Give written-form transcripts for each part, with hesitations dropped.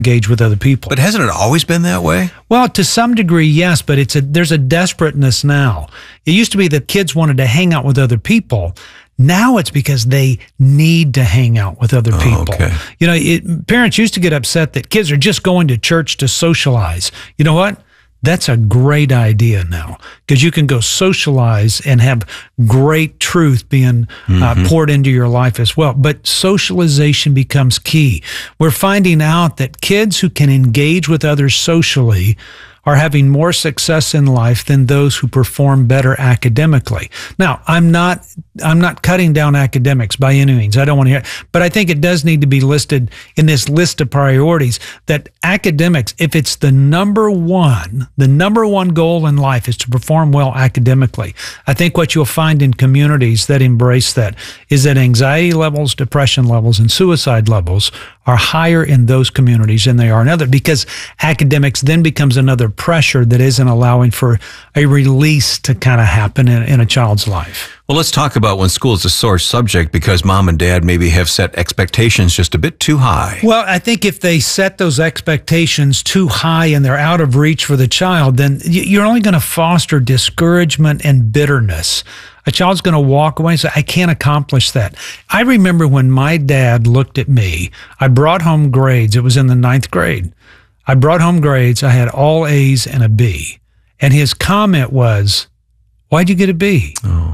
engage with other people. But hasn't it always been that way? Well, to some degree, yes, but there's a desperateness now. It used to be that kids wanted to hang out with other people. Now it's because they need to hang out with other people. Okay. You know, parents used to get upset that kids are just going to church to socialize. You know what? That's a great idea now, because you can go socialize and have great truth being poured into your life as well. But socialization becomes key. We're finding out that kids who can engage with others socially are having more success in life than those who perform better academically. Now, I'm not cutting down academics by any means. I don't want to hear, but I think it does need to be listed in this list of priorities that academics, if it's the number one goal in life is to perform well academically. I think what you'll find in communities that embrace that is that anxiety levels, depression levels, and suicide levels are higher in those communities than they are in other, because academics then becomes another pressure that isn't allowing for a release to kind of happen in a child's life. Well, let's talk about when school is a sore subject because mom and dad maybe have set expectations just a bit too high. Well, I think if they set those expectations too high and they're out of reach for the child, then you're only going to foster discouragement and bitterness. A child's going to walk away and say, I can't accomplish that. I remember when my dad looked at me, I brought home grades. It was in the 9th grade. I brought home grades. I had all A's and a B. And his comment was, why'd you get a B? Oh.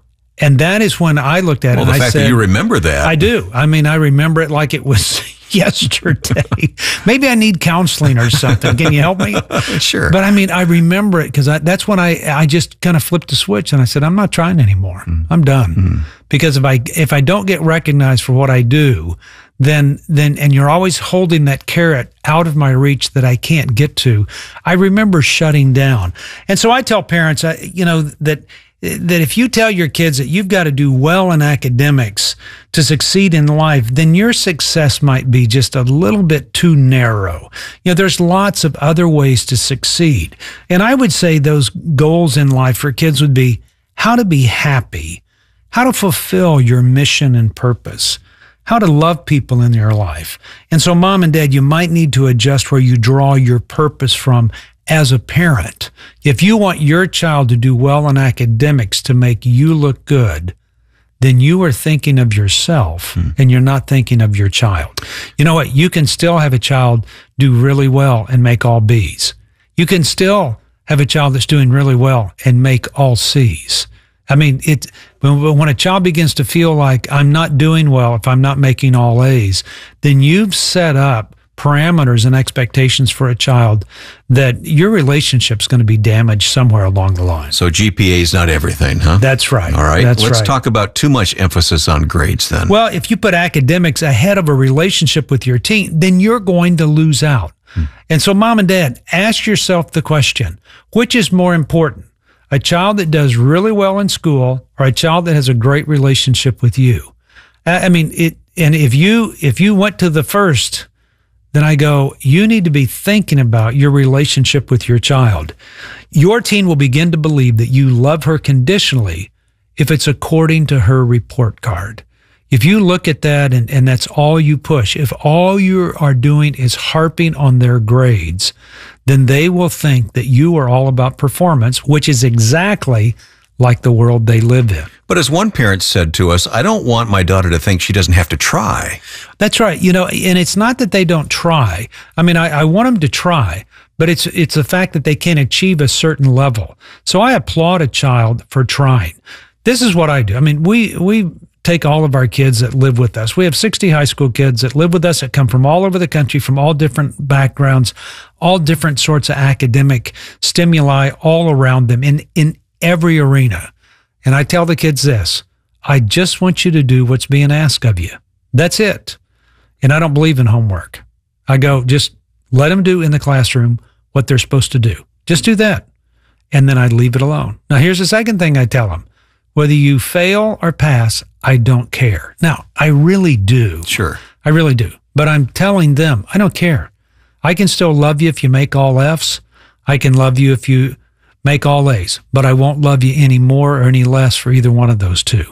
And that is when I looked at it and I said... Well, the fact that you remember that. I do. I mean, I remember it like it was yesterday. Maybe I need counseling or something. Can you help me? Sure. But I mean, I remember it because that's when I just kind of flipped the switch and I said, I'm not trying anymore. I'm done. Because if I don't get recognized for what I do, then and you're always holding that carrot out of my reach that I can't get to, I remember shutting down. And so I tell parents, that if you tell your kids that you've got to do well in academics to succeed in life, then your success might be just a little bit too narrow. You know, there's lots of other ways to succeed. And I would say those goals in life for kids would be how to be happy, how to fulfill your mission and purpose, how to love people in your life. And so mom and dad, you might need to adjust where you draw your purpose from as a parent. If you want your child to do well in academics to make you look good, then you are thinking of yourself and you're not thinking of your child. You know what? You can still have a child do really well and make all B's. You can still have a child that's doing really well and make all C's. I mean, when a child begins to feel like I'm not doing well if I'm not making all A's, then you've set up parameters and expectations for a child that your relationship's going to be damaged somewhere along the line. So GPA is not everything, huh? That's right. All right. Let's talk about too much emphasis on grades then. Well, if you put academics ahead of a relationship with your teen, then you're going to lose out. And so mom and dad, ask yourself the question, which is more important? A child that does really well in school or a child that has a great relationship with you? I mean, and if you went to the first, then I go, you need to be thinking about your relationship with your child. Your teen will begin to believe that you love her conditionally if it's according to her report card. If you look at that and that's all you push, if all you are doing is harping on their grades, then they will think that you are all about performance, which is exactly like the world they live in. But as one parent said to us, I don't want my daughter to think she doesn't have to try. That's right. You know, and it's not that they don't try. I mean, I want them to try, but it's the fact that they can't achieve a certain level. So I applaud a child for trying. This is what I do. I mean, we take all of our kids that live with us. We have 60 high school kids that live with us that come from all over the country, from all different backgrounds, all different sorts of academic stimuli all around them in every arena. And I tell the kids this, I just want you to do what's being asked of you. That's it. And I don't believe in homework. I go, just let them do in the classroom what they're supposed to do. Just do that. And then I leave it alone. Now, here's the second thing I tell them. Whether you fail or pass, I don't care. Now, I really do. Sure. I really do. But I'm telling them, I don't care. I can still love you if you make all F's. I can love you if you make all A's, but I won't love you any more or any less for either one of those two.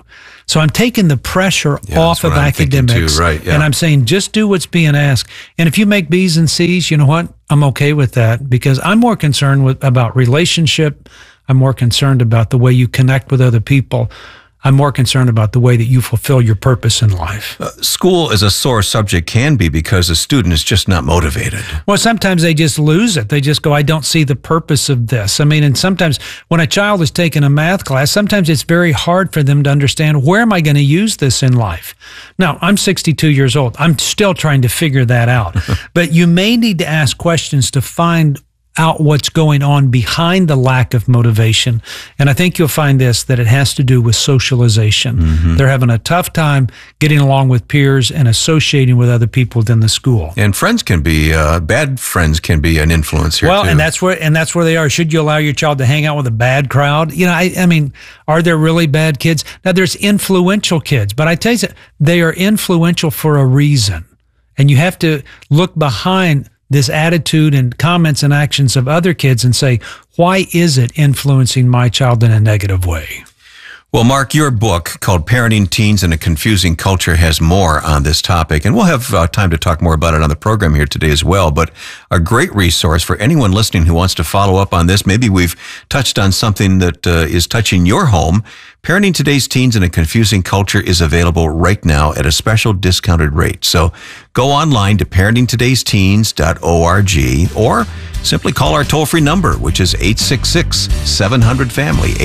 So I'm taking the pressure off of academics. Too, right, yeah. And I'm saying, just do what's being asked. And if you make B's and C's, you know what? I'm okay with that, because I'm more concerned about relationship. I'm more concerned about the way you connect with other people. I'm more concerned about the way that you fulfill your purpose in life. School as a sore subject can be because a student is just not motivated. Well, sometimes they just lose it. They just go, I don't see the purpose of this. I mean, and sometimes when a child is taking a math class, sometimes it's very hard for them to understand, where am I going to use this in life? Now, I'm 62 years old. I'm still trying to figure that out. But you may need to ask questions to find out what's going on behind the lack of motivation. And I think you'll find that it has to do with socialization. Mm-hmm. They're having a tough time getting along with peers and associating with other people within the school. And friends can be, bad friends can be an influence here, too. And that's where they are. Should you allow your child to hang out with a bad crowd? You know, I mean, are there really bad kids? Now, there's influential kids, but I tell you, they are influential for a reason. And you have to look behind this attitude and comments and actions of other kids and say, why is it influencing my child in a negative way? Well, Mark, your book called Parenting Teens in a Confusing Culture has more on this topic, and we'll have time to talk more about it on the program here today as well, but a great resource for anyone listening who wants to follow up on this. Maybe we've touched on something that is touching your home. Parenting Today's Teens in a Confusing Culture is available right now at a special discounted rate. So go online to parentingtodaysteens.org or simply call our toll-free number, which is 866-700-FAMILY,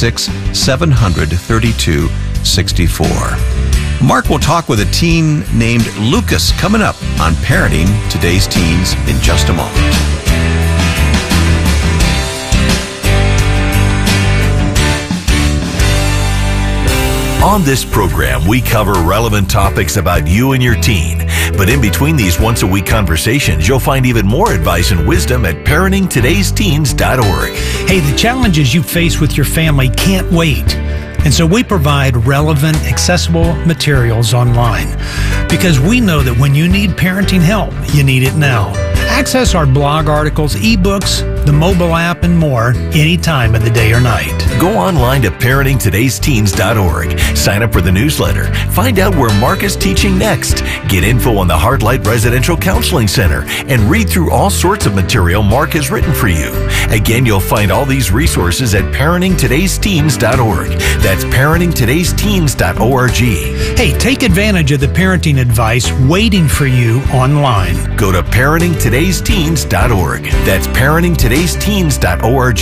866-700-3264. Mark will talk with a teen named Lucas coming up on Parenting Today's Teens in just a moment. On this program, we cover relevant topics about you and your teen. But in between these once-a-week conversations, you'll find even more advice and wisdom at parentingtodaysteens.org. Hey, the challenges you face with your family can't wait. And so we provide relevant, accessible materials online because we know that when you need parenting help, you need it now. Access our blog articles, ebooks, the mobile app, and more any time of the day or night. Go online to parentingtodaysteens.org. Sign up for the newsletter. Find out where Mark is teaching next. Get info on the Heartlight Residential Counseling Center and read through all sorts of material Mark has written for you. Again, you'll find all these resources at parentingtodaysteens.org. That's parentingtodaysteens.org. Hey, take advantage of the parenting advice waiting for you online. Go to parentingtodaysteens.org. That's parentingtodaysteens.org.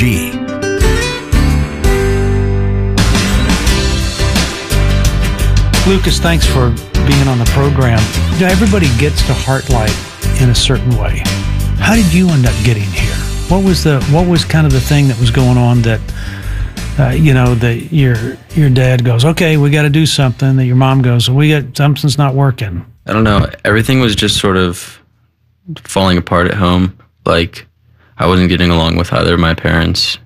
Lucas, thanks for being on the program. You know, everybody gets to Heartlight in a certain way. How did you end up getting here? What was kind of the thing that was going on that that your dad goes, okay, we got to do something, that your mom goes, something's not working? I don't know. Everything was just sort of falling apart at home. Like, I wasn't getting along with either of my parents.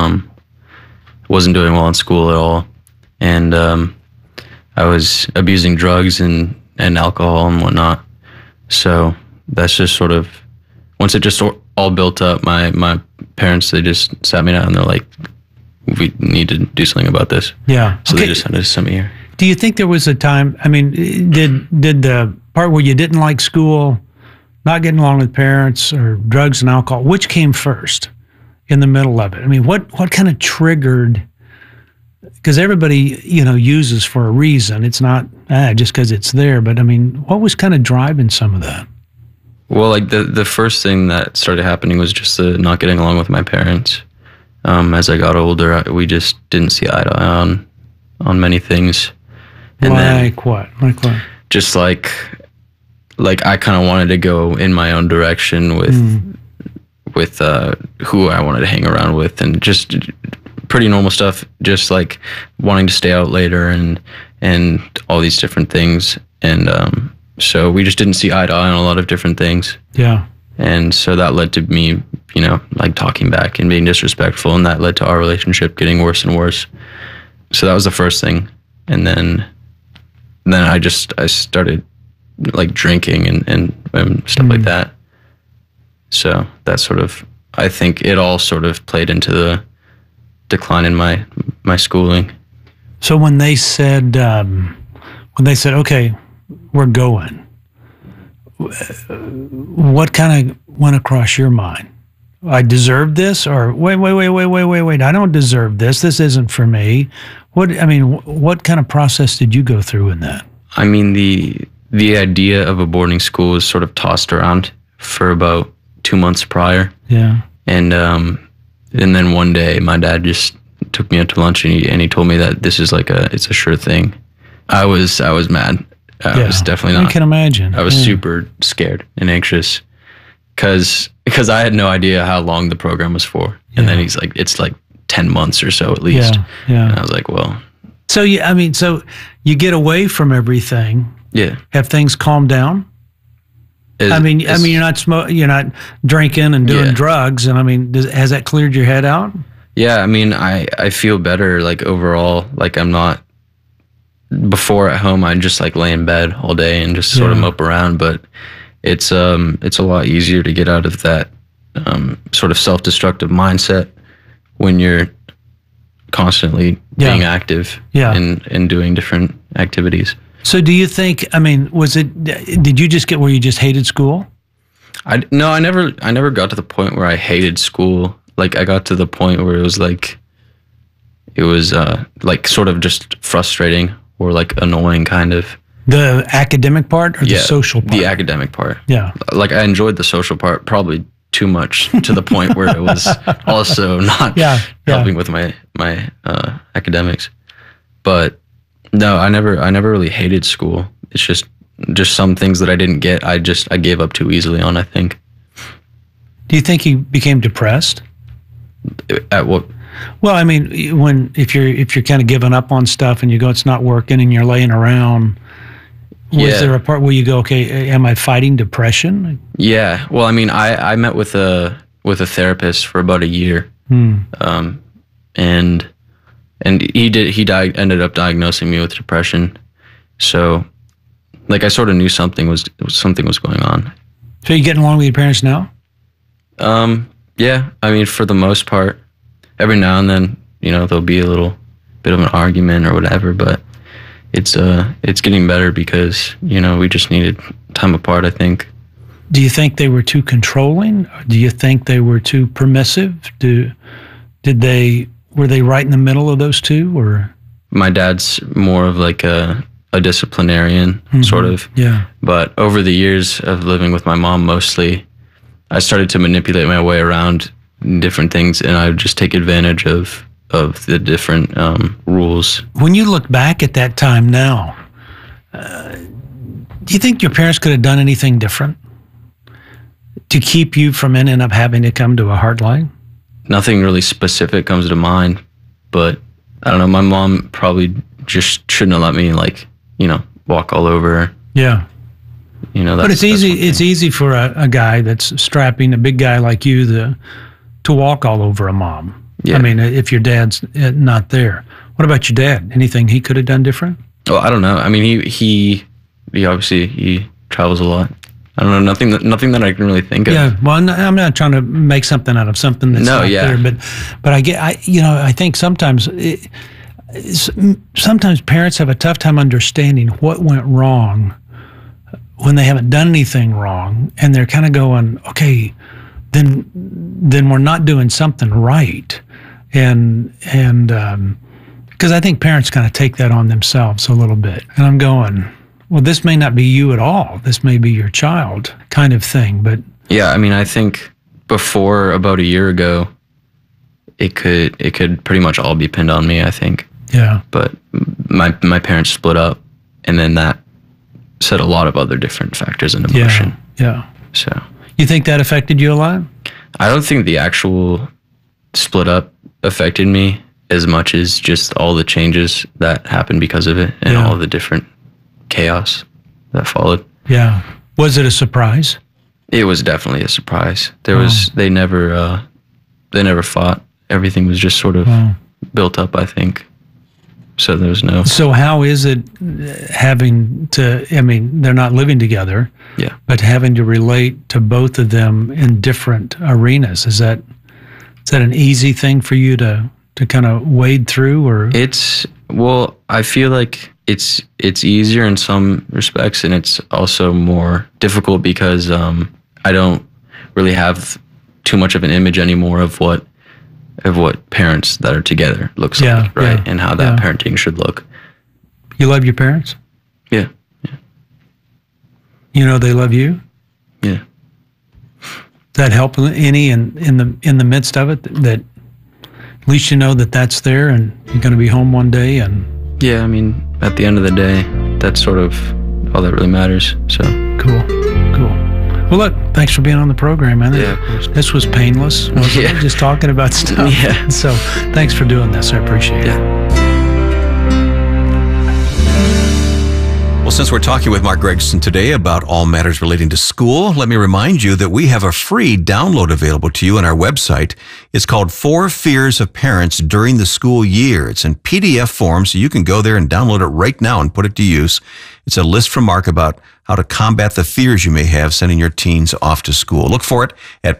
Wasn't doing well in school at all. And I was abusing drugs and alcohol and whatnot. So that's just sort of, once it just all built up, my parents, they just sat me down and they're like, we need to do something about this. Yeah. So they just had to send me here. Do you think there was a time, I mean, did the part where you didn't like school, not getting along with parents, or drugs and alcohol, which came first in the middle of it? I mean, what kind of triggered, because everybody, uses for a reason. It's not just because it's there, but I mean, what was kind of driving some of that? Well, like the first thing that started happening was just the not getting along with my parents. As I got older, we just didn't see eye to eye on many things. And like what? Just like I kind of wanted to go in my own direction with who I wanted to hang around with, and just pretty normal stuff. Just like wanting to stay out later and all these different things. And so we just didn't see eye to eye on a lot of different things. Yeah. And so that led to me, like talking back and being disrespectful, and that led to our relationship getting worse and worse. So that was the first thing. And then I started like drinking and stuff like that. So that sort of, I think it all sort of played into the decline in my schooling. So when they said, okay, we're going, what kind of went across your mind? I deserve this, or wait, I don't deserve this. This isn't for me. What kind of process did you go through in that? I mean, the idea of a boarding school was sort of tossed around for about 2 months prior. Yeah. And then one day my dad just took me out to lunch and he told me that this is it's a sure thing. I was mad. I was definitely not. I can imagine. I was super scared and anxious because I had no idea how long the program was for. And then he's like, it's like 10 months or so at least. Yeah. And I was like, well. So you get away from everything. Yeah. Have things calmed down? You're not drinking and doing drugs. And has that cleared your head out? Yeah. I feel better, overall. I'm not, before at home, I just lay in bed all day and just sort of mope around. But it's a lot easier to get out of that sort of self-destructive mindset when you're constantly being active and doing different activities. So do you think, did you just get where you just hated school? No, I never got to the point where I hated school. I got to the point where it was sort of just frustrating or annoying kind of. The academic part or the social part? The academic part. Yeah. I enjoyed the social part probably too much to the point where it was also not helping with my academics. But no, I never really hated school. It's just some things that I didn't get. I gave up too easily on, I think. Do you think you became depressed? At what? Well, if you're kind of giving up on stuff and you go, it's not working, and you're laying around, was there a part where you go, okay, am I fighting depression? Yeah. Well, I met with a therapist for about a year, and he ended up diagnosing me with depression. So, I sort of knew something was going on. So you getting along with your parents now? Yeah. For the most part. Every now and then, there'll be a little bit of an argument or whatever, but it's getting better because, we just needed time apart, I think. Do you think they were too controlling? Do you think they were too permissive? Were they right in the middle of those two, or? My dad's more of a disciplinarian, sort of. Yeah. But over the years of living with my mom mostly, I started to manipulate my way around different things, and I would just take advantage of the different rules. When you look back at that time now, do you think your parents could have done anything different to keep you from ending up having to come to a Heartlight? Nothing really specific comes to mind, but I don't know. My mom probably just shouldn't have let me walk all over. Yeah. But it's easy. It's easy for a guy that's strapping, a big guy like you, to walk all over a mom. Yeah. If your dad's not there. What about your dad? Anything he could have done different? Well, I don't know. He obviously travels a lot. I don't know. Nothing that I can really think of. Yeah. Well, I'm not trying to make something out of something that's not there. But I think sometimes parents have a tough time understanding what went wrong when they haven't done anything wrong, and they're kind of going, okay, then we're not doing something right. And because I think parents kind of take that on themselves a little bit. And I'm going, well, this may not be you at all. This may be your child kind of thing. But yeah, I think before about a year ago, it could pretty much all be pinned on me, I think. Yeah. But my parents split up, and then that set a lot of other different factors into motion. Yeah. So you think that affected you a lot? I don't think the actual split up affected me as much as just all the changes that happened because of it and all the different chaos that followed. Yeah. Was it a surprise? It was definitely a surprise. They never fought. Everything was just sort of built up, I think. So there was no. So how is it having to, they're not living together, but having to relate to both of them in different arenas? Is that an easy thing for you to kind of wade through, or? It's Well, I feel like it's easier in some respects, and it's also more difficult because I don't really have too much of an image anymore of what parents that are together looks like, right? And how that parenting should look. You love your parents? Yeah. You know they love you? Yeah. That help any in the midst of it, that at least you know that that's there and you're going to be home one day? And yeah, I mean, at the end of the day, that's sort of all that really matters. So cool. Well, look, thanks for being on the program, man. Yeah, of course. This was painless, wasn't it? Just talking about stuff. Yeah. So thanks for doing this. I appreciate it. Well, since we're talking with Mark Gregson today about all matters relating to school, let me remind you that we have a free download available to you on our website. It's called 4 Fears of Parents During the School Year. It's in PDF form, so you can go there and download it right now and put it to use. It's a list from Mark about how to combat the fears you may have sending your teens off to school. Look for it at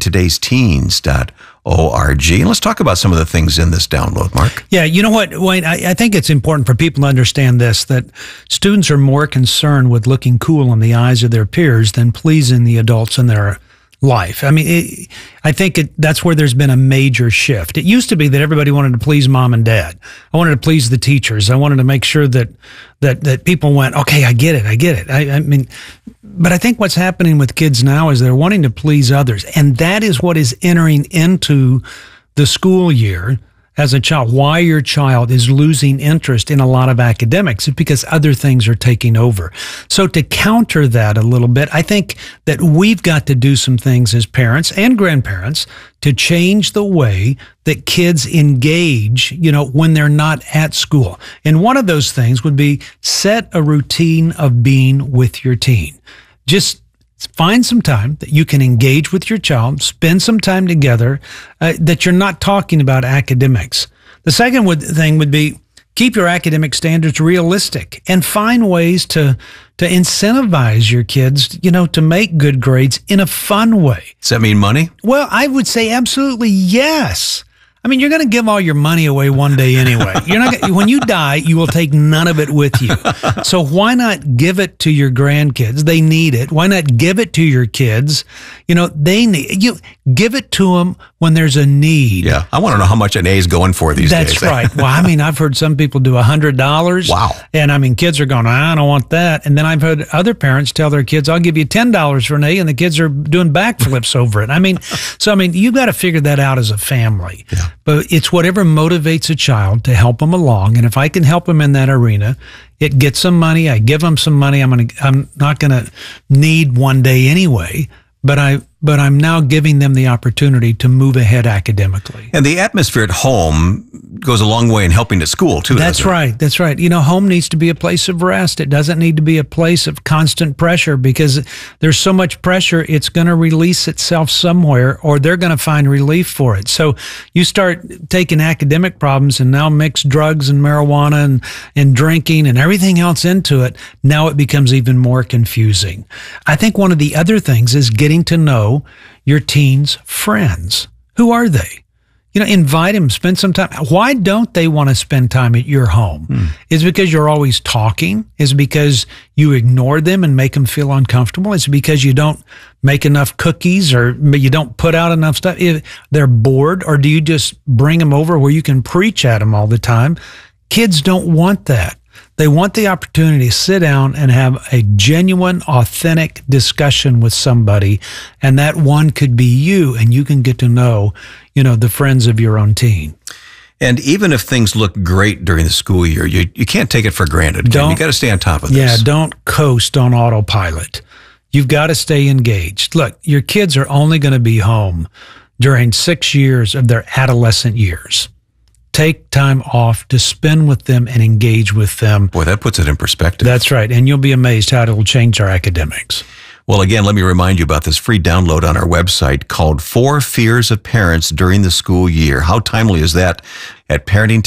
parentingtodaysteens.org. And let's talk about some of the things in this download, Mark. Yeah, you know what, Wayne, I think it's important for people to understand this, that students are more concerned with looking cool in the eyes of their peers than pleasing the adults in their life. I mean, I think that's where there's been a major shift. It used to be that everybody wanted to please mom and dad. I wanted to please the teachers. I wanted to make sure that people went, okay, I get it. I mean, but I think what's happening with kids now is they're wanting to please others. And that is what is entering into the school year as a child. Why your child is losing interest in a lot of academics is because other things are taking over. So to counter that a little bit, I think that we've got to do some things as parents and grandparents to change the way that kids engage, when they're not at school. And one of those things would be set a routine of being with your teen. Just find some time that you can engage with your child, spend some time together, that you're not talking about academics. The second thing would be keep your academic standards realistic and find ways to incentivize your kids, to make good grades in a fun way. Does that mean money? Well, I would say absolutely yes. I mean, you're going to give all your money away one day anyway. You're not gonna, when you die, you will take none of it with you. So why not give it to your grandkids? They need it. Why not give it to your kids? They need you. Give it to them when there's a need. Yeah, I want to know how much an A is going for these days. That's right. Well, I mean, I've heard some people do $100. Wow. And I mean, kids are going, I don't want that. And then I've heard other parents tell their kids, I'll give you $10 for an A, and the kids are doing backflips over it. I mean, you've got to figure that out as a family. Yeah. But it's whatever motivates a child to help them along. And if I can help them in that arena, it gets some money. I give them some money. I'm not going to need one day anyway, but I'm now giving them the opportunity to move ahead academically. And the atmosphere at home goes a long way in helping at school, too. That's right. That's right. Home needs to be a place of rest. It doesn't need to be a place of constant pressure, because there's so much pressure, it's going to release itself somewhere, or they're going to find relief for it. So you start taking academic problems and now mix drugs and marijuana and drinking and everything else into it. Now it becomes even more confusing. I think one of the other things is getting to know your teen's friends. Who are they? Invite them, spend some time. Why don't they want to spend time at your home? Is it because you're always talking? Is it because you ignore them and make them feel uncomfortable? Is it because you don't make enough cookies, or you don't put out enough stuff? They're bored, or do you just bring them over where you can preach at them all the time? Kids don't want that. They want the opportunity to sit down and have a genuine, authentic discussion with somebody, and that one could be you, and you can get to know, the friends of your own teen. And even if things look great during the school year, you can't take it for granted. You got to stay on top of this. Yeah, don't coast on autopilot. You've got to stay engaged. Look, your kids are only going to be home during 6 years of their adolescent years. Take time off to spend with them and engage with them. Boy, that puts it in perspective. That's right. And you'll be amazed how it will change our academics. Well, again, let me remind you about this free download on our website called 4 Fears of Parents During the School Year. How timely is that? At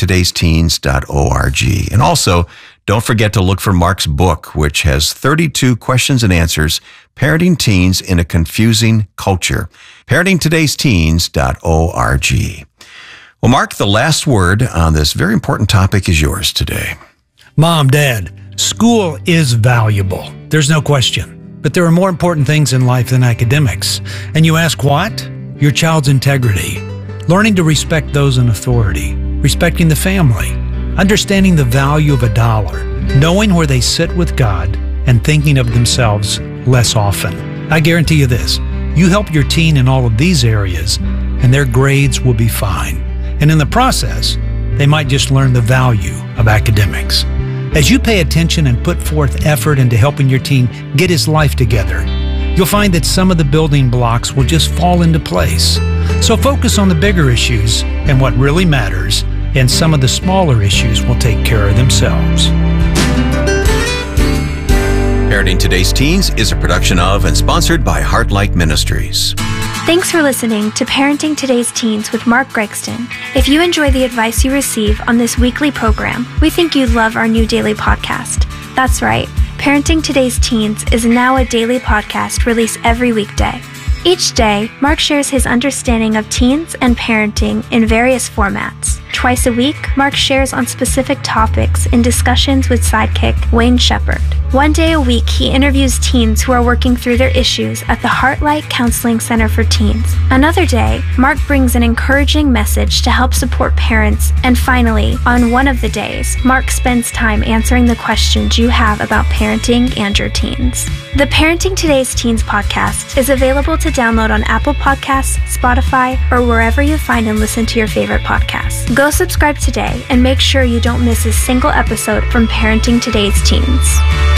parentingtodaysteens.org. And also, don't forget to look for Mark's book, which has 32 questions and answers, Parenting Teens in a Confusing Culture. parentingtodaysteens.org. Well, Mark, the last word on this very important topic is yours today. Mom, Dad, school is valuable. There's no question. But there are more important things in life than academics. And you ask what? Your child's integrity. Learning to respect those in authority. Respecting the family. Understanding the value of $1. Knowing where they sit with God. And thinking of themselves less often. I guarantee you this. You help your teen in all of these areas, and their grades will be fine. And in the process, they might just learn the value of academics. As you pay attention and put forth effort into helping your teen get his life together, you'll find that some of the building blocks will just fall into place. So focus on the bigger issues and what really matters, and some of the smaller issues will take care of themselves. Parenting Today's Teens is a production of and sponsored by Heartlight Ministries. Thanks for listening to Parenting Today's Teens with Mark Gregston. If you enjoy the advice you receive on this weekly program, we think you'd love our new daily podcast. That's right, Parenting Today's Teens is now a daily podcast released every weekday. Each day, Mark shares his understanding of teens and parenting in various formats. Twice a week, Mark shares on specific topics in discussions with sidekick Wayne Shepherd. One day a week, he interviews teens who are working through their issues at the Heartlight Counseling Center for Teens. Another day, Mark brings an encouraging message to help support parents. And finally, on one of the days, Mark spends time answering the questions you have about parenting and your teens. The Parenting Today's Teens podcast is available to download on Apple Podcasts, Spotify, or wherever you find and listen to your favorite podcasts. Go subscribe today and make sure you don't miss a single episode from Parenting Today's Teens.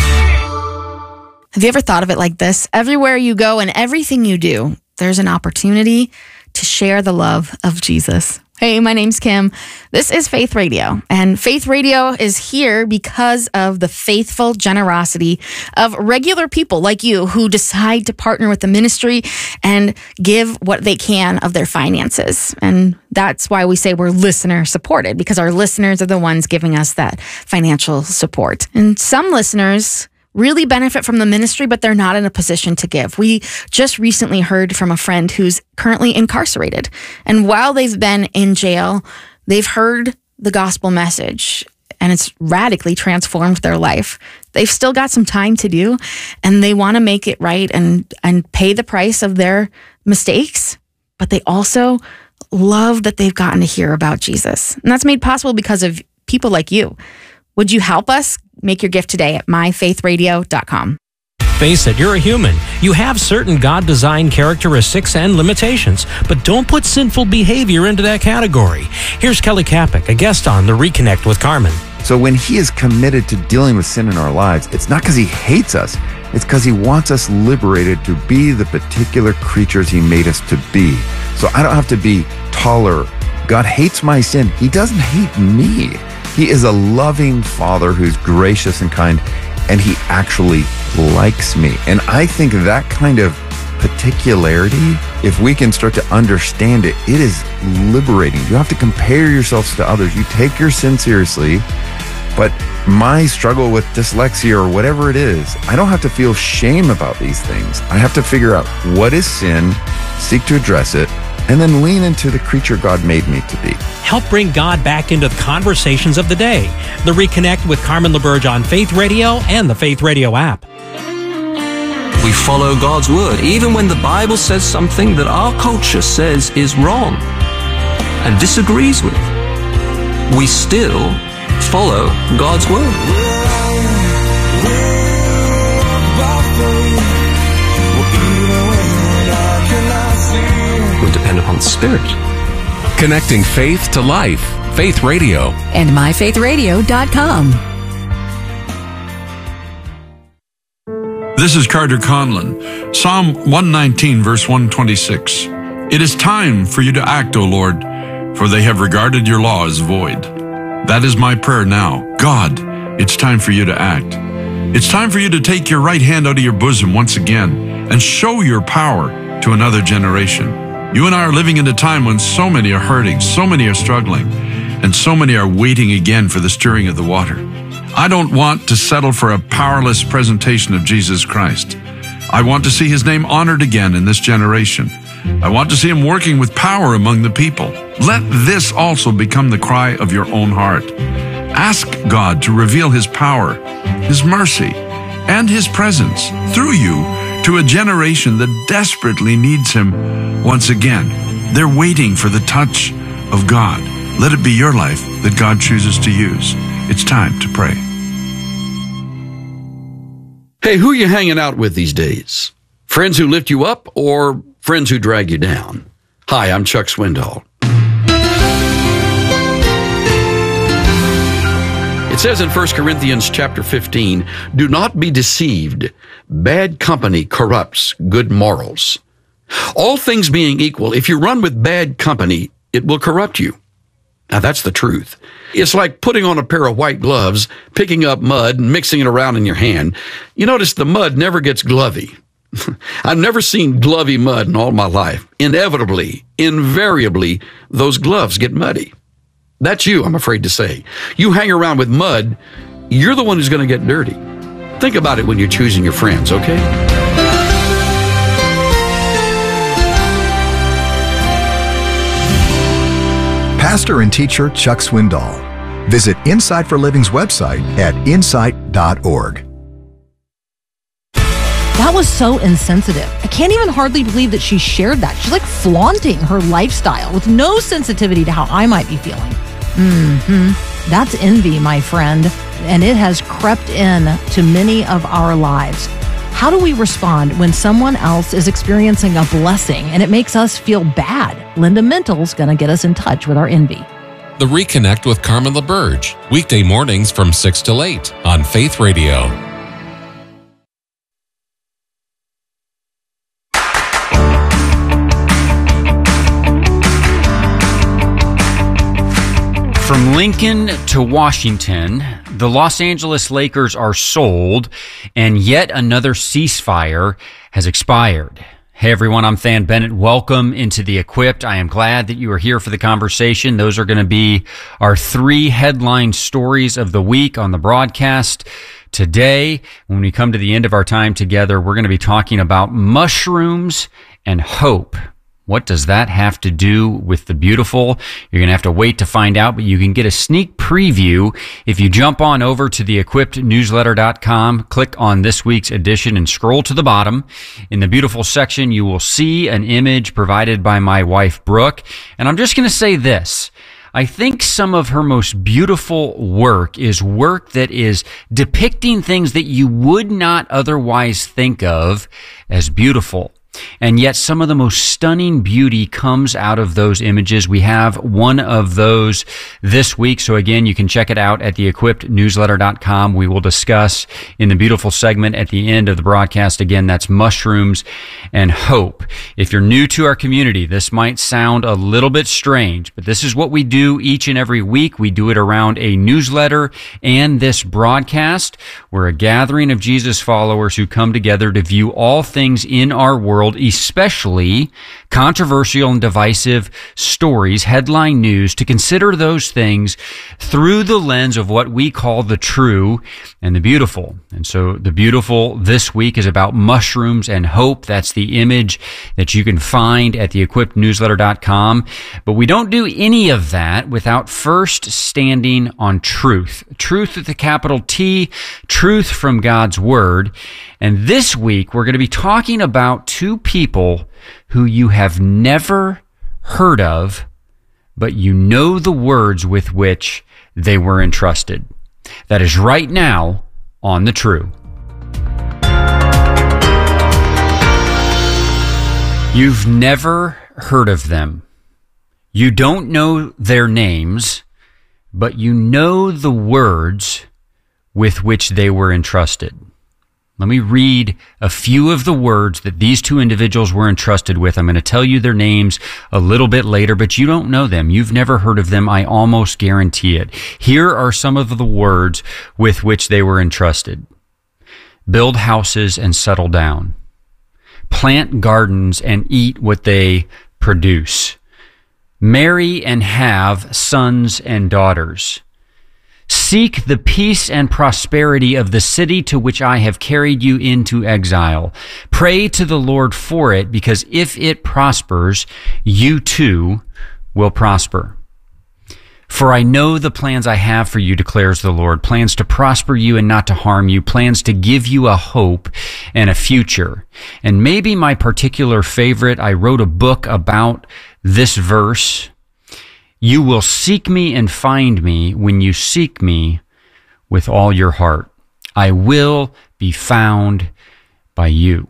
Have you ever thought of it like this? Everywhere you go and everything you do, there's an opportunity to share the love of Jesus. Hey, my name's Kim. This is Faith Radio, and Faith Radio is here because of the faithful generosity of regular people like you who decide to partner with the ministry and give what they can of their finances. And that's why we say we're listener supported, because our listeners are the ones giving us that financial support. And some listeners really benefit from the ministry, but they're not in a position to give. We just recently heard from a friend who's currently incarcerated. And while they've been in jail, they've heard the gospel message and it's radically transformed their life. They've still got some time to do, and they want to make it right and pay the price of their mistakes, but they also love that they've gotten to hear about Jesus. And that's made possible because of people like you. Would you help us? Make your gift today at myfaithradio.com. Face it, you're a human. You have certain God-designed characteristics and limitations, but don't put sinful behavior into that category. Here's Kelly Kapic, a guest on The Reconnect with Carmen. So when he is committed to dealing with sin in our lives, it's not because he hates us. It's because he wants us liberated to be the particular creatures he made us to be. So I don't have to be taller. God hates my sin. He doesn't hate me. He is a loving Father who's gracious and kind, and he actually likes me. And I think that kind of particularity, if we can start to understand it, it is liberating. You have to compare yourselves to others. You take your sin seriously, but my struggle with dyslexia or whatever it is, I don't have to feel shame about these things. I have to figure out what is sin, seek to address it, and then lean into the creature God made me to be. Help bring God back into the conversations of the day. The Reconnect with Carmen LaBerge on Faith Radio and the Faith Radio app. We follow God's word, even when the Bible says something that our culture says is wrong and disagrees with. We still follow God's word. We depend upon the Spirit. Connecting faith to life. Faith Radio. And myfaithradio.com. This is Carter Conlon. Psalm 119, verse 126. It is time for you to act, O Lord, for they have regarded your law as void. That is my prayer now. God, it's time for you to act. It's time for you to take your right hand out of your bosom once again and show your power to another generation. You and I are living in a time when so many are hurting, so many are struggling, and so many are waiting again for the stirring of the water. I don't want to settle for a powerless presentation of Jesus Christ. I want to see his name honored again in this generation. I want to see him working with power among the people. Let this also become the cry of your own heart. Ask God to reveal his power, his mercy, and his presence through you to a generation that desperately needs him once again. They're waiting for the touch of God. Let it be your life that God chooses to use. It's time to pray. Hey, who are you hanging out with these days? Friends who lift you up or friends who drag you down? Hi, I'm Chuck Swindoll. It says in 1 Corinthians chapter 15, do not be deceived. Bad company corrupts good morals. All things being equal, if you run with bad company, it will corrupt you. Now that's the truth. It's like putting on a pair of white gloves, picking up mud and mixing it around in your hand. You notice the mud never gets glovy. I've never seen glovy mud in all my life. Inevitably, invariably, those gloves get muddy. That's you, I'm afraid to say. You hang around with mud, you're the one who's going to get dirty. Think about it when you're choosing your friends, okay? Pastor and teacher Chuck Swindoll. Visit Insight for Living's website at insight.org. That was so insensitive. I can't even hardly believe that she shared that. She's like flaunting her lifestyle with no sensitivity to how I might be feeling. That's envy, my friend, and it has crept in to many of our lives. How do we respond when someone else is experiencing a blessing and it makes us feel bad? Linda Mental's going to get us in touch with our envy. The Reconnect with Carmen LaBerge, weekday mornings from 6 till 8 on Faith Radio. From Lincoln to Washington, the Los Angeles Lakers are sold, and yet another ceasefire has expired. Hey everyone, I'm Than Bennett. Welcome into The Equipped. I am glad that you are here for the conversation. Those are going to be our 3 headline stories of the week on the broadcast. Today, when we come to the end of our time together, we're going to be talking about mushrooms and hope. What does that have to do with the beautiful? You're going to have to wait to find out, but you can get a sneak preview if you jump on over to theequippednewsletter.com, click on this week's edition and scroll to the bottom. In the beautiful section, you will see an image provided by my wife, Brooke. And I'm just going to say this. I think some of her most beautiful work is work that is depicting things that you would not otherwise think of as beautiful. And yet some of the most stunning beauty comes out of those images. We have one of those this week. So again, you can check it out at theequippednewsletter.com. We will discuss in the beautiful segment at the end of the broadcast. Again, that's mushrooms and hope. If you're new to our community, this might sound a little bit strange, but this is what we do each and every week. We do it around a newsletter and this broadcast. We're a gathering of Jesus followers who come together to view all things in our world, especially controversial and divisive stories, headline news, to consider those things through the lens of what we call the true and the beautiful. And so the beautiful this week is about mushrooms and hope. That's the image that you can find at theequippednewsletter.com. But we don't do any of that without first standing on truth. Truth with a capital T, truth from God's Word. And this week, we're going to be talking about 2 people who you have never heard of, but you know the words with which they were entrusted. That is right now on The True. You've never heard of them. You don't know their names, but you know the words with which they were entrusted. Let me read a few of the words that these 2 individuals were entrusted with. I'm going to tell you their names a little bit later, but you don't know them. You've never heard of them. I almost guarantee it. Here are some of the words with which they were entrusted. Build houses and settle down. Plant gardens and eat what they produce. Marry and have sons and daughters. Seek the peace and prosperity of the city to which I have carried you into exile. Pray to the Lord for it, because if it prospers, you too will prosper. For I know the plans I have for you, declares the Lord, plans to prosper you and not to harm you, plans to give you a hope and a future. And maybe my particular favorite, I wrote a book about this verse. You will seek me and find me when you seek me with all your heart. I will be found by you.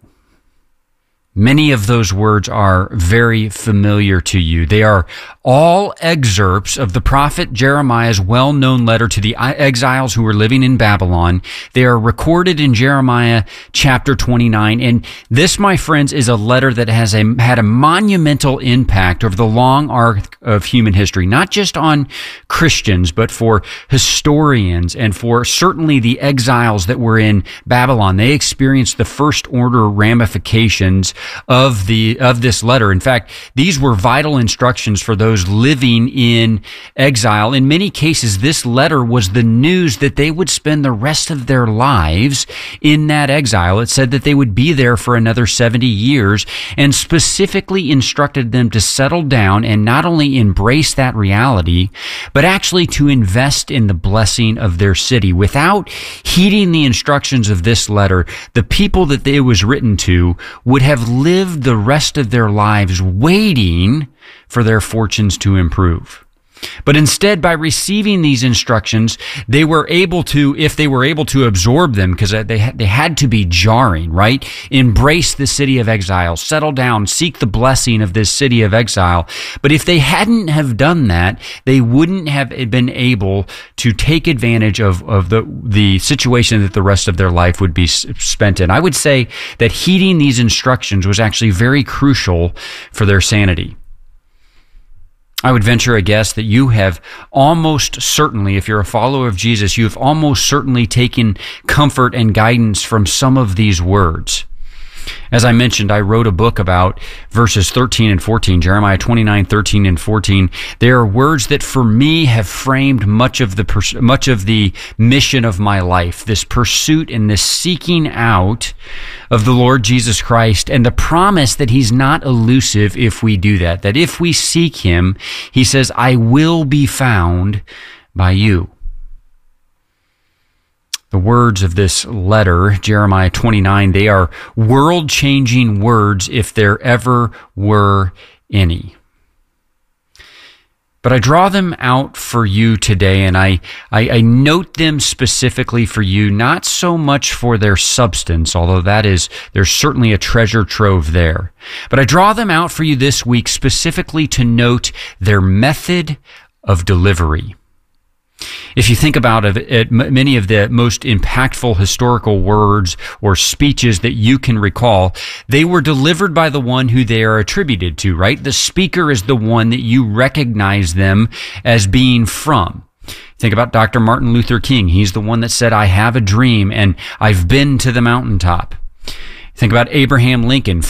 Many of those words are very familiar to you. They are all excerpts of the prophet Jeremiah's well-known letter to the exiles who were living in Babylon. They are recorded in Jeremiah chapter 29. And this, my friends, is a letter that has had a monumental impact over the long arc of human history, not just on Christians, but for historians and for certainly the exiles that were in Babylon. They experienced the first order ramifications of this letter. In fact, these were vital instructions for those living in exile. In many cases, this letter was the news that they would spend the rest of their lives in that exile. It said that they would be there for another 70 years, and specifically instructed them to settle down and not only embrace that reality, but actually to invest in the blessing of their city. Without heeding the instructions of this letter, the people that it was written to would have lived the rest of their lives waiting for their fortunes to improve. But instead, by receiving these instructions, they were able to, if they were able to absorb them, because they had to be jarring, right? Embrace the city of exile, settle down, seek the blessing of this city of exile. But if they hadn't have done that, they wouldn't have been able to take advantage of the situation that the rest of their life would be spent in. I would say that heeding these instructions was actually very crucial for their sanity. I would venture a guess that you have almost certainly, if you're a follower of Jesus, you have almost certainly taken comfort and guidance from some of these words. As I mentioned, I wrote a book about verses 13 and 14, Jeremiah 29, 13 and 14. They are words that for me have framed much of the mission of my life, this pursuit and this seeking out of the Lord Jesus Christ, and the promise that He's not elusive if we do that if if we seek Him, He says, I will be found by you. The words of this letter, Jeremiah 29, they are world-changing words if there ever were any. But I draw them out for you today, and I note them specifically for you, not so much for their substance, although there's certainly a treasure trove there. But I draw them out for you this week specifically to note their method of delivery. If you think about it, many of the most impactful historical words or speeches that you can recall, they were delivered by the one who they are attributed to, right? The speaker is the one that you recognize them as being from. Think about Dr. Martin Luther King. He's the one that said, I have a dream and I've been to the mountaintop. Think about Abraham Lincoln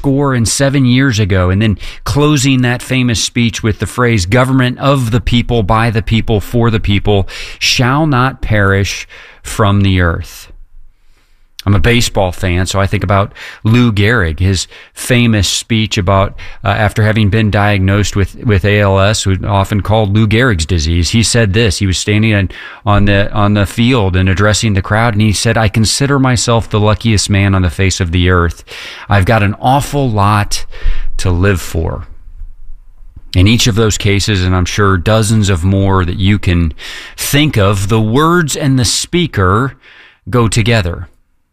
77 years ago, and then closing that famous speech with the phrase, government of the people, by the people, for the people, shall not perish from the earth. I'm a baseball fan, so I think about Lou Gehrig, his famous speech about after having been diagnosed with ALS, often called Lou Gehrig's disease. He said this. He was standing on the field and addressing the crowd, and he said, I consider myself the luckiest man on the face of the earth. I've got an awful lot to live for. In each of those cases, and I'm sure dozens of more that you can think of, the words and the speaker go together.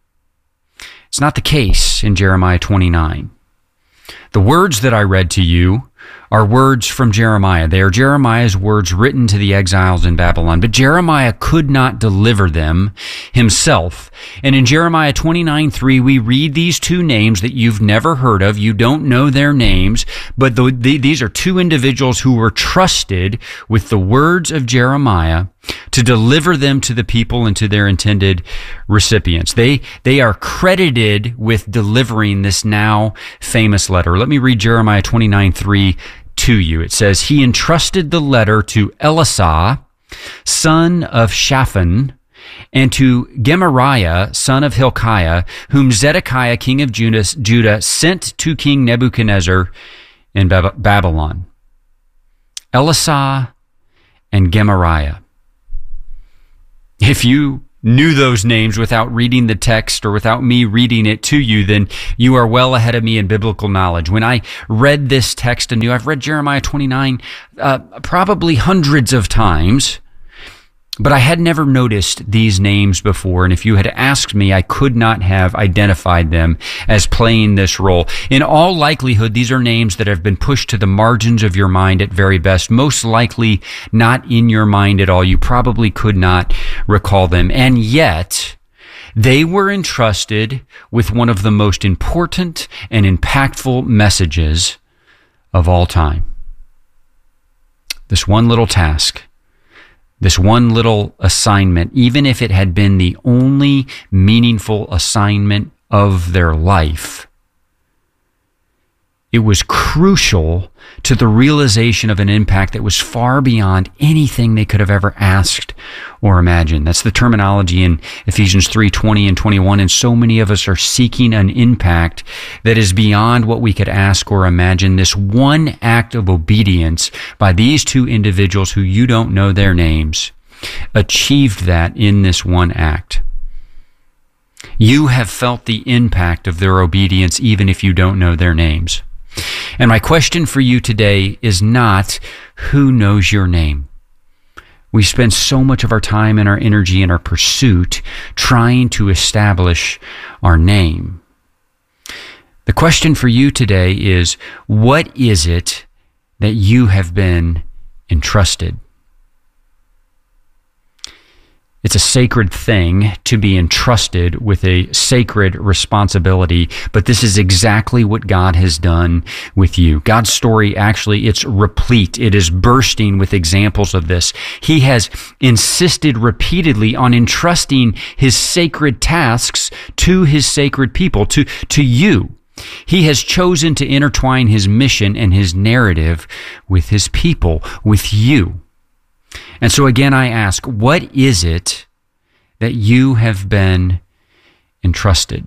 It's not the case in Jeremiah 29. The words that I read to you are words from Jeremiah. They are Jeremiah's words written to the exiles in Babylon. But Jeremiah could not deliver them himself. And in Jeremiah 29:3, we read these two names that you've never heard of. You don't know their names, but these are two individuals who were trusted with the words of Jeremiah to deliver them to the people and to their intended recipients. They are credited with delivering this now famous letter. Let me read Jeremiah 29:3 to you. It says, He entrusted the letter to Elisah, son of Shaphan, and to Gemariah, son of Hilkiah, whom Zedekiah, king of Judah, sent to King Nebuchadnezzar in Babylon. Elisah and Gemariah. If you knew those names without reading the text or without me reading it to you, then you are well ahead of me in biblical knowledge. When I read this text anew, I've read Jeremiah 29 probably hundreds of times, but I had never noticed these names before, and if you had asked me, I could not have identified them as playing this role. In all likelihood, these are names that have been pushed to the margins of your mind at very best, most likely not in your mind at all. You probably could not recall them, and yet they were entrusted with one of the most important and impactful messages of all time. This one little task, this one little assignment, even if it had been the only meaningful assignment of their life, it was crucial to the realization of an impact that was far beyond anything they could have ever asked or imagined. That's the terminology in Ephesians 3:20 and 21, and so many of us are seeking an impact that is beyond what we could ask or imagine. This one act of obedience by these two individuals who you don't know their names achieved that in this one act. You have felt the impact of their obedience even if you don't know their names. And my question for you today is not who knows your name. We spend so much of our time and our energy and our pursuit trying to establish our name. The question for you today is, what is it that you have been entrusted? It's a sacred thing to be entrusted with a sacred responsibility, but this is exactly what God has done with you. God's story, actually, it's replete. It is bursting with examples of this. He has insisted repeatedly on entrusting his sacred tasks to his sacred people, to you. He has chosen to intertwine his mission and his narrative with his people, with you. And so again, I ask, what is it that you have been entrusted?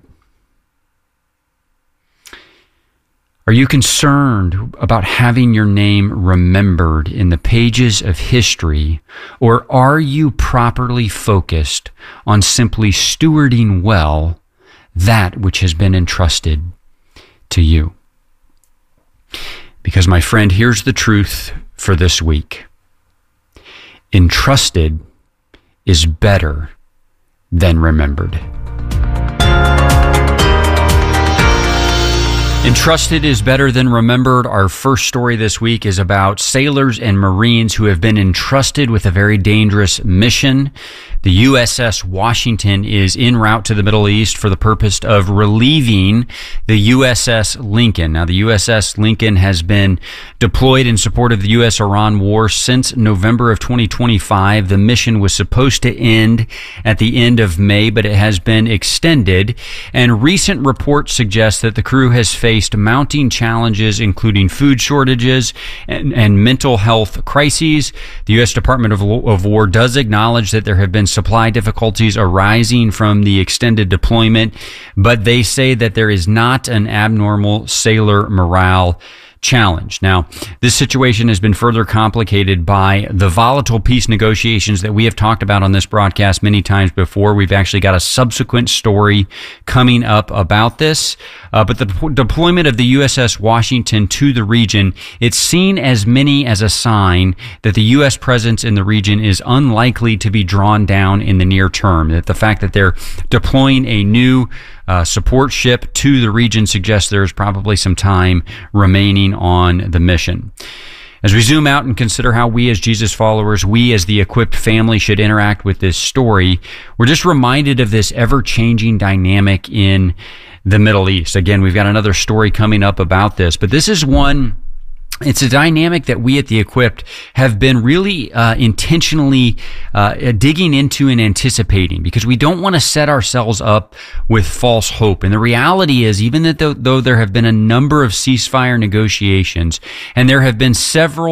Are you concerned about having your name remembered in the pages of history, or are you properly focused on simply stewarding well that which has been entrusted to you? Because, my friend, here's the truth for this week. Entrusted is better than remembered. Entrusted is better than remembered. Our first story this week is about sailors and Marines who have been entrusted with a very dangerous mission. The USS Washington is en route to the Middle East for the purpose of relieving the USS Lincoln. Now, the USS Lincoln has been deployed in support of the U.S.-Iran war since November of 2025. The mission was supposed to end at the end of May, but it has been extended. And recent reports suggest that the crew has faced mounting challenges, including food shortages and mental health crises. The U.S. Department of War does acknowledge that there have been supply difficulties arising from the extended deployment, but they say that there is not an abnormal sailor morale challenge. Now, this situation has been further complicated by the volatile peace negotiations that we have talked about on this broadcast many times before. We've actually got a subsequent story coming up about this. But the deployment of the USS Washington to the region, it's seen as many as a sign that the U.S. presence in the region is unlikely to be drawn down in the near term. That the fact that they're deploying a new support ship to the region suggests there's probably some time remaining on the mission. As we zoom out and consider how we as Jesus followers, we as the equipped family should interact with this story, we're just reminded of this ever-changing dynamic in the Middle East. Again, we've got another story coming up about this, but this is one. It's a dynamic that we at the Equipped have been really intentionally digging into and anticipating, because we don't want to set ourselves up with false hope. And the reality is, even that though there have been a number of ceasefire negotiations and there have been several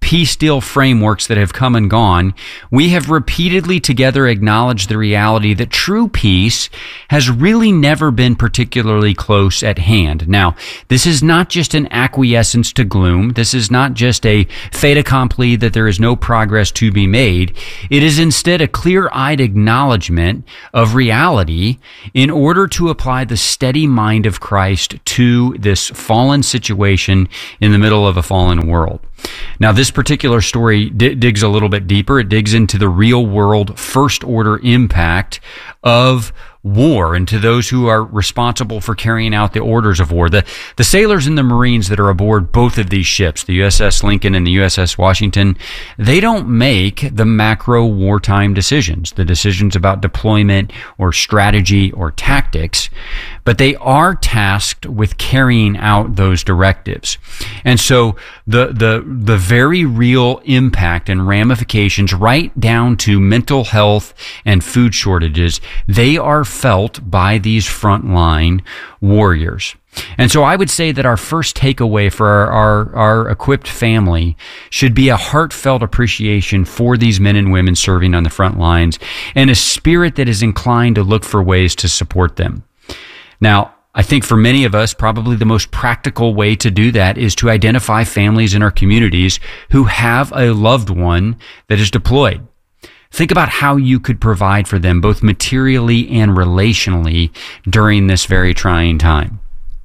peace deal frameworks that have come and gone, we have repeatedly together acknowledged the reality that true peace has really never been particularly close at hand. Now, this is not just an acquiescence to gloom. This is not just a fait accompli that there is no progress to be made. It is instead a clear-eyed acknowledgement of reality in order to apply the steady mind of Christ to this fallen situation in the middle of a fallen world. Now, this particular story digs a little bit deeper. It digs into the real world first order impact of war and to those who are responsible for carrying out the orders of war. The sailors and the Marines that are aboard both of these ships, the USS Lincoln and the USS Washington, they don't make the macro wartime decisions, the decisions about deployment or strategy or tactics, but they are tasked with carrying out those directives. And so the very real impact and ramifications right down to mental health and food shortages, they are felt by these frontline warriors. And so I would say that our first takeaway for our equipped family should be a heartfelt appreciation for these men and women serving on the front lines and a spirit that is inclined to look for ways to support them. Now, I think for many of us, probably the most practical way to do that is to identify families in our communities who have a loved one that is deployed. Think about how you could provide for them both materially and relationally during this very trying time.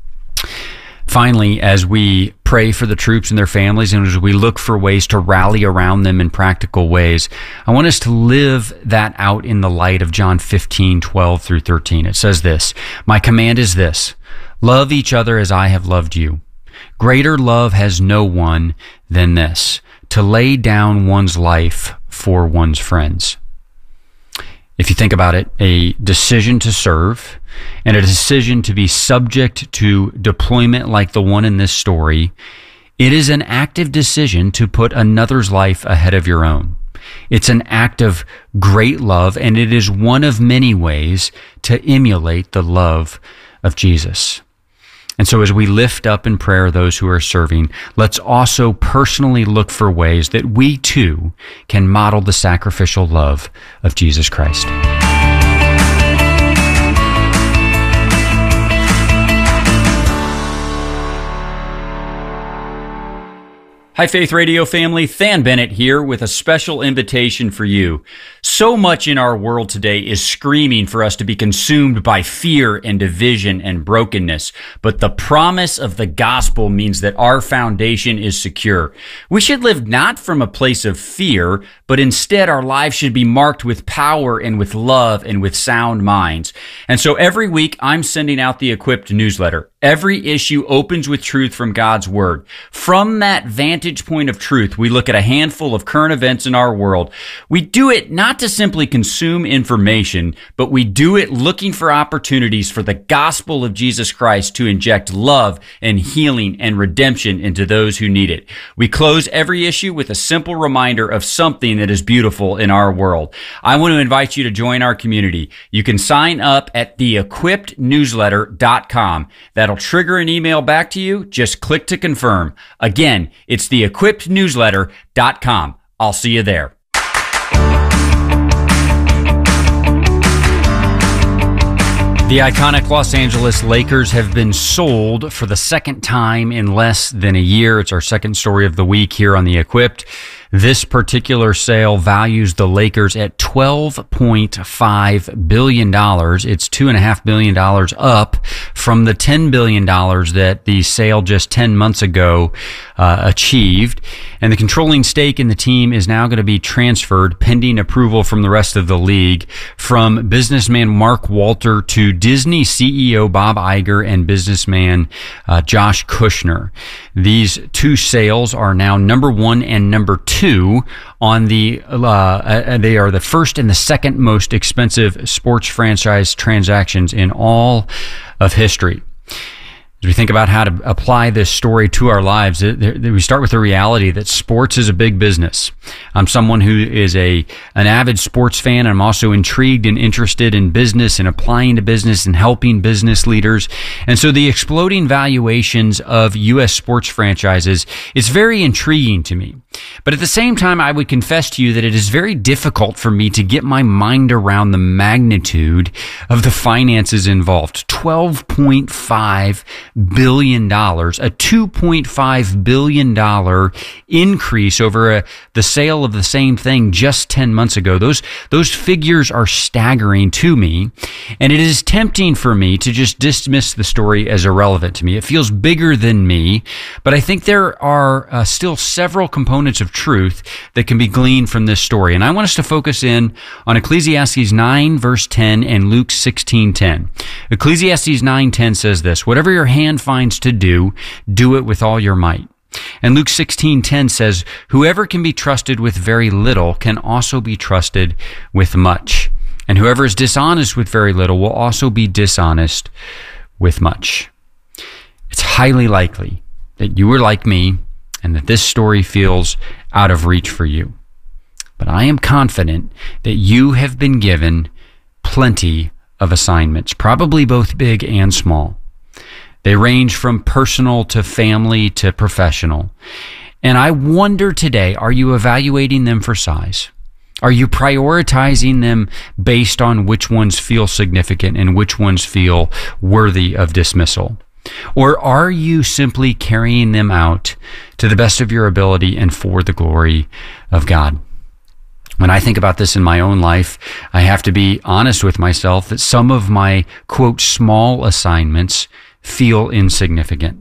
Finally, as we pray for the troops and their families and as we look for ways to rally around them in practical ways, I want us to live that out in the light of John 15:12-13. It says this, "My command is this, love each other as I have loved you. Greater love has no one than this, to lay down one's life for one's friends." If you think about it, a decision to serve and a decision to be subject to deployment like the one in this story, it is an active decision to put another's life ahead of your own. It's an act of great love, and it is one of many ways to emulate the love of Jesus. And so as we lift up in prayer those who are serving, let's also personally look for ways that we too can model the sacrificial love of Jesus Christ. Hi, Faith Radio family. Than Bennett here with a special invitation for you. So much in our world today is screaming for us to be consumed by fear and division and brokenness. But the promise of the gospel means that our foundation is secure. We should live not from a place of fear, but instead our lives should be marked with power and with love and with sound minds. And so every week I'm sending out the Equipped newsletter. Every issue opens with truth from God's Word. From that vantage point of truth, we look at a handful of current events in our world. We do it not to simply consume information, but we do it looking for opportunities for the gospel of Jesus Christ to inject love and healing and redemption into those who need it. We close every issue with a simple reminder of something that is beautiful in our world. I want to invite you to join our community. You can sign up at theequippednewsletter.com. That'll trigger an email back to you. Just click to confirm. Again, it's theequippednewsletter.com. I'll see you there. The iconic Los Angeles Lakers have been sold for the second time in less than a year. It's our second story of the week here on The Equipped. This particular sale values the Lakers at $12.5 billion. It's $2.5 billion up from the $10 billion that the sale just 10 months ago achieved. And the controlling stake in the team is now going to be transferred, pending approval from the rest of the league, from businessman Mark Walter to Disney CEO Bob Iger and businessman Josh Kushner. These two sales are now number one and number two on the they are the first and the second most expensive sports franchise transactions in all of history. As we think about how to apply this story to our lives, we start with the reality that sports is a big business. I'm someone who is an avid sports fan. I'm also intrigued and interested in business and applying to business and helping business leaders. And so the exploding valuations of U.S. sports franchises is very intriguing to me. But at the same time, I would confess to you that it is very difficult for me to get my mind around the magnitude of the finances involved. $12.5 billion, a $2.5 billion increase over the sale of the same thing just 10 months ago. Those figures are staggering to me, and it is tempting for me to just dismiss the story as irrelevant to me. It feels bigger than me, but I think there are still several components of truth that can be gleaned from this story. And I want us to focus in on Ecclesiastes 9, verse 10 and Luke 16:10. Ecclesiastes 9:10 says this, "Whatever your hand finds to do, do it with all your might." And Luke 16:10 says, "Whoever can be trusted with very little can also be trusted with much. And whoever is dishonest with very little will also be dishonest with much." It's highly likely that you are like me and that this story feels out of reach for you. But I am confident that you have been given plenty of assignments, probably both big and small. They range from personal to family to professional. And I wonder today, are you evaluating them for size? Are you prioritizing them based on which ones feel significant and which ones feel worthy of dismissal? Or are you simply carrying them out to the best of your ability and for the glory of God? When I think about this in my own life, I have to be honest with myself that some of my, quote, small assignments feel insignificant.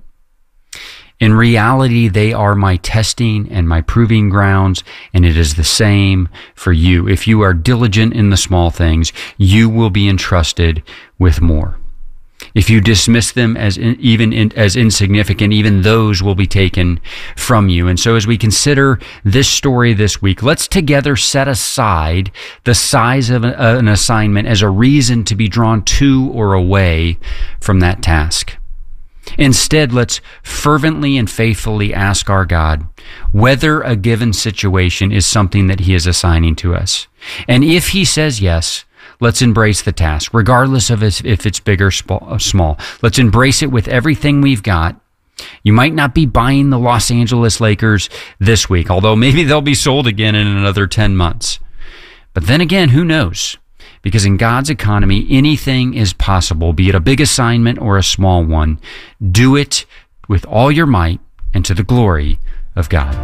In reality, they are my testing and my proving grounds, and it is the same for you. If you are diligent in the small things, you will be entrusted with more. If you dismiss them as insignificant, even those will be taken from you. And so as we consider this story this week, let's together set aside the size of an assignment as a reason to be drawn to or away from that task. Instead, let's fervently and faithfully ask our God whether a given situation is something that He is assigning to us. And if He says yes, let's embrace the task, regardless of if it's big or small. Let's embrace it with everything we've got. You might not be buying the Los Angeles Lakers this week, although maybe they'll be sold again in another 10 months. But then again, who knows? Because in God's economy, anything is possible, be it a big assignment or a small one. Do it with all your might and to the glory of God.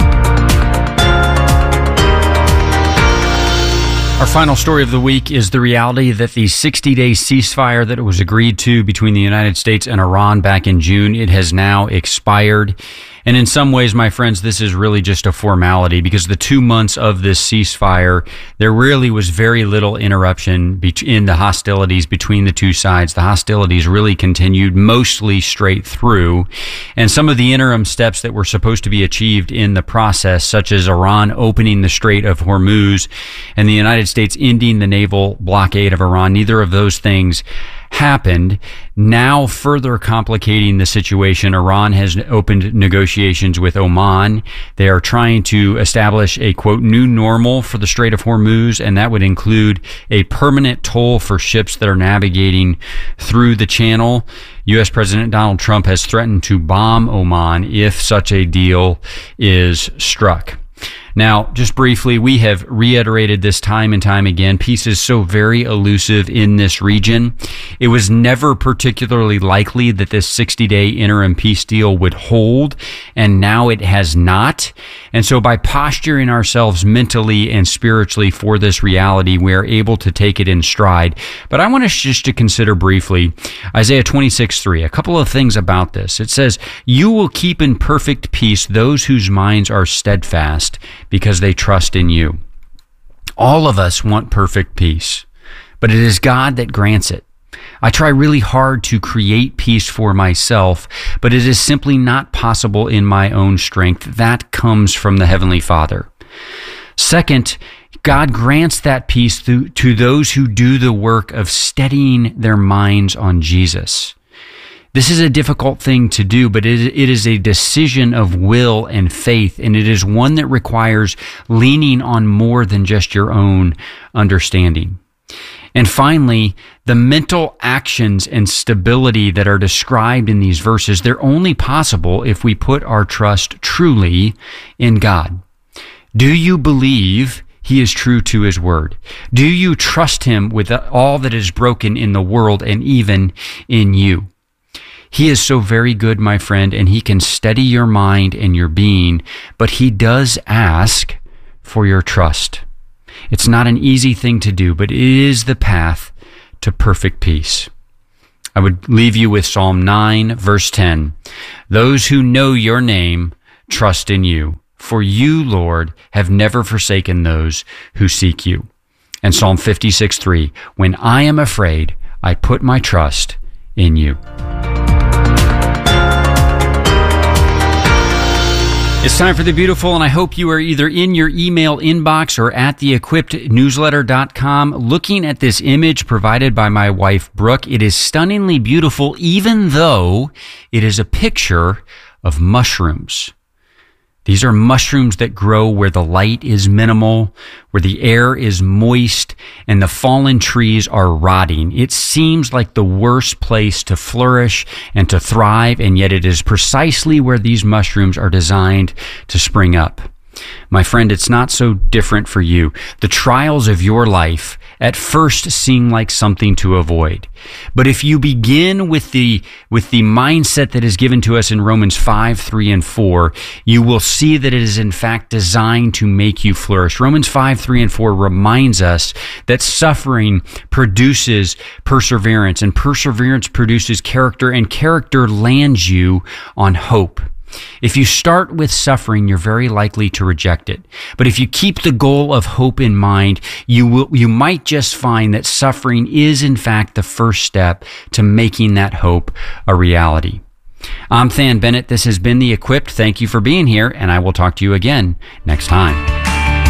Our final story of the week is the reality that the 60-day ceasefire that was agreed to between the United States and Iran back in June, it has now expired. And in some ways, my friends, this is really just a formality because the 2 months of this ceasefire, there really was very little interruption in the hostilities between the two sides. The hostilities really continued mostly straight through. And some of the interim steps that were supposed to be achieved in the process, such as Iran opening the Strait of Hormuz and the United States ending the naval blockade of Iran, neither of those things happened. Now further complicating the situation, Iran has opened negotiations with Oman. They are trying to establish a, quote, new normal for the Strait of Hormuz, and that would include a permanent toll for ships that are navigating through the channel. U.S. President Donald Trump has threatened to bomb Oman if such a deal is struck. Now, just briefly, we have reiterated this time and time again. Peace is so very elusive in this region. It was never particularly likely that this 60-day interim peace deal would hold, and now it has not. And so by posturing ourselves mentally and spiritually for this reality, we are able to take it in stride. But I want us just to consider briefly Isaiah 26:3, a couple of things about this. It says, "You will keep in perfect peace those whose minds are steadfast, because they trust in you." All of us want perfect peace, but it is God that grants it. I try really hard to create peace for myself, but it is simply not possible in my own strength. That comes from the Heavenly Father. Second, God grants that peace to those who do the work of steadying their minds on Jesus. This is a difficult thing to do, but it is a decision of will and faith, and it is one that requires leaning on more than just your own understanding. And finally, the mental actions and stability that are described in these verses, they're only possible if we put our trust truly in God. Do you believe he is true to his word? Do you trust him with all that is broken in the world and even in you? He is so very good, my friend, and he can steady your mind and your being, but he does ask for your trust. It's not an easy thing to do, but it is the path to perfect peace. I would leave you with Psalm 9, verse 10. Those who know your name trust in you, for you, Lord, have never forsaken those who seek you. And Psalm 56, 3. When I am afraid, I put my trust in you. It's time for The Beautiful, and I hope you are either in your email inbox or at theequippednewsletter.com looking at this image provided by my wife, Brooke. It is stunningly beautiful, even though it is a picture of mushrooms. These are mushrooms that grow where the light is minimal, where the air is moist, and the fallen trees are rotting. It seems like the worst place to flourish and to thrive, and yet it is precisely where these mushrooms are designed to spring up. My friend, it's not so different for you. The trials of your life at first seem like something to avoid. But if you begin with the mindset that is given to us in Romans 5, 3, and 4, you will see that it is in fact designed to make you flourish. Romans 5, 3, and 4 reminds us that suffering produces perseverance, and perseverance produces character, and character lands you on hope. If you start with suffering, you're very likely to reject it. But if you keep the goal of hope in mind, you might just find that suffering is in fact the first step to making that hope a reality. I'm Than Bennett. This has been The Equipped. Thank you for being here, and I will talk to you again next time.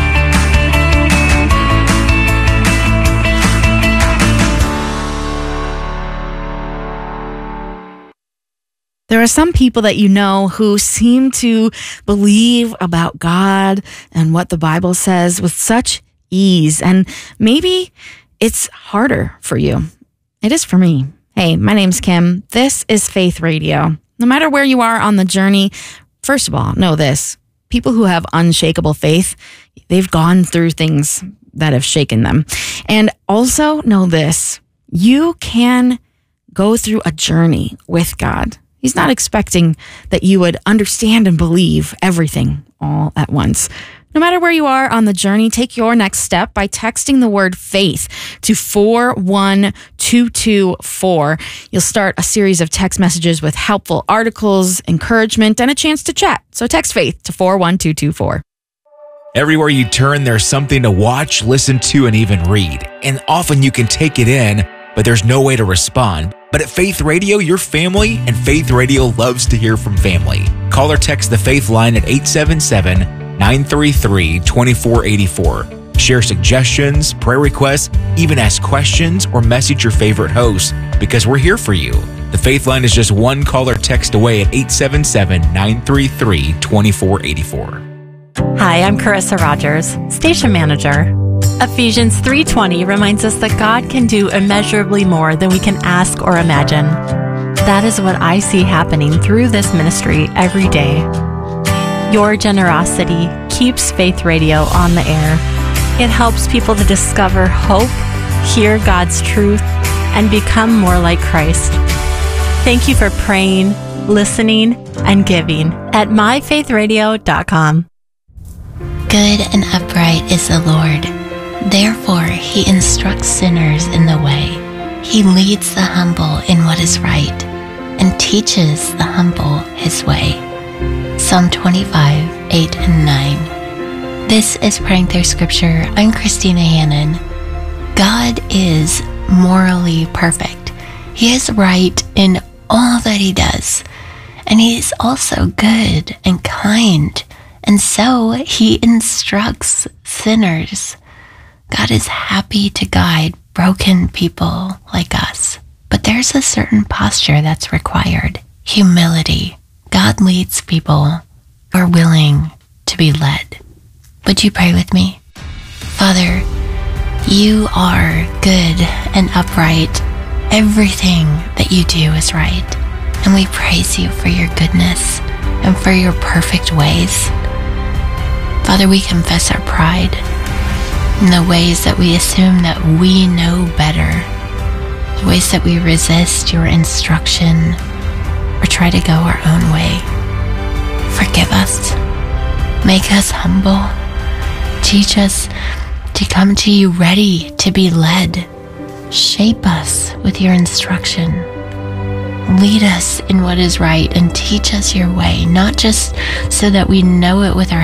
There are some people that you know who seem to believe about God and what the Bible says with such ease, and maybe it's harder for you. It is for me. Hey, my name's Kim. This is Faith Radio. No matter where you are on the journey, first of all, know this. People who have unshakable faith, they've gone through things that have shaken them. And also know this. You can go through a journey with God. He's not expecting that you would understand and believe everything all at once. No matter where you are on the journey, take your next step by texting the word faith to 41224. You'll start a series of text messages with helpful articles, encouragement, and a chance to chat. So text faith to 41224. Everywhere you turn, there's something to watch, listen to, and even read. And often you can take it in, but there's no way to respond. But at Faith Radio, you're family, and Faith Radio loves to hear from family. Call or text the Faith line at 877-933-2484. Share suggestions, prayer requests, even ask questions, or message your favorite host, because we're here for you. The Faith line is just one call or text away at 877-933-2484. Hi, I'm Carissa Rogers, Station Manager. Ephesians 3:20 reminds us that God can do immeasurably more than we can ask or imagine. That is what I see happening through this ministry every day. Your generosity keeps Faith Radio on the air. It helps people to discover hope, hear God's truth, and become more like Christ. Thank you for praying, listening, and giving at myfaithradio.com. Good and upright is the Lord. Therefore, he instructs sinners in the way. He leads the humble in what is right and teaches the humble his way. Psalm 25, 8 and 9. This is Praying Through Scripture. I'm Christina Hannon. God is morally perfect. He is right in all that he does. And he is also good and kind. And so he instructs sinners. God is happy to guide broken people like us. But there's a certain posture that's required. Humility. God leads people who are willing to be led. Would you pray with me? Father, you are good and upright. Everything that you do is right. And we praise you for your goodness and for your perfect ways. Father, we confess our pride in the ways that we assume that we know better, the ways that we resist your instruction or try to go our own way. Forgive us. Make us humble. Teach us to come to you ready to be led. Shape us with your instruction. Lead us in what is right and teach us your way, not just so that we know it with our